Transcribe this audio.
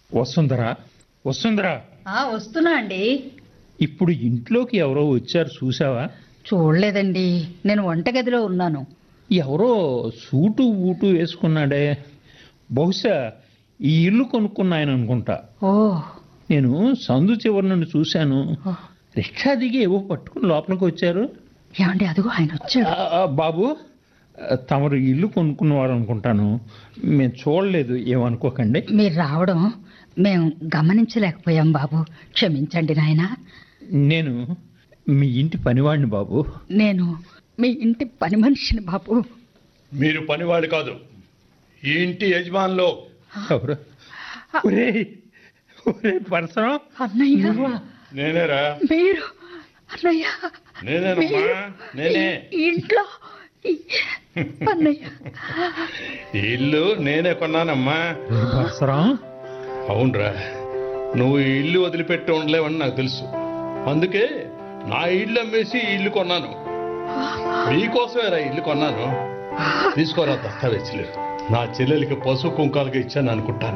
వసుంధరా, వసుంధరా, వస్తున్నా అండి. ఇప్పుడు ఇంట్లోకి ఎవరో వచ్చారు చూసావా? చూడలేదండి, నేను వంటగదిలో ఉన్నాను. ఎవరో సూటు బూటు వేసుకున్నాడే, బహుశా ఈ ఇల్లు కొనుక్కున్న ఆయన అనుకుంటా. ఓ నేను సందు చివరి నుండి చూశాను. ఓ, రిక్షా దిగి ఏవో పట్టుకుని లోపలికి వచ్చారు. ఏమండి, అదిగో ఆయన వచ్చాడు. బాబు, తమరు ఇల్లు కొనుక్కున్నవారు అనుకుంటాను. మేము చూడలేదు, ఏమనుకోకండి. మీరు రావడం మేము గమనించలేకపోయాం బాబు, క్షమించండి నాయన. నేను మీ ఇంటి పనివాడిని బాబు. నేను మీ ఇంటి పని మనిషిని బాబు. మీరు పనివాడు కాదు, ఈ ఇంటి యజమానులు. ఎవరు? ఒరేయ్, ఒరేయ్ పరసరం, అన్నయ్య, నేనేరా. మీరు అన్నయ్య, నేనేనమ్మా, నేనే. ఈ ఇంట్లో అన్నయ్య. ఈ ఇల్లు నేనే కొన్నానమ్మా. పరసరం, అవునరా, నువ్వు ఈ ఇల్లు వదిలిపెట్టి ఉండలేవని నాకు తెలుసు. అందుకే నా ఇల్లు అమ్మేసి ఈ ఇల్లు కొన్నాను. మీకోసమేరా ఇల్లు కొన్నాను. తీసుకోరా దస్తావేజులు. నా చెల్లెలికి పసుపు కుంకాలుగా ఇచ్చాను అనుకుంటాను.